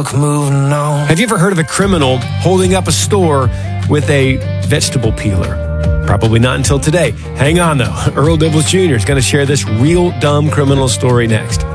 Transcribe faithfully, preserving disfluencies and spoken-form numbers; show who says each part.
Speaker 1: luck moving on.
Speaker 2: Have you ever heard of a criminal holding up a store with a vegetable peeler? Probably not until today. Hang on, though. Earl Dibbles Junior is going to share this real dumb criminal story next.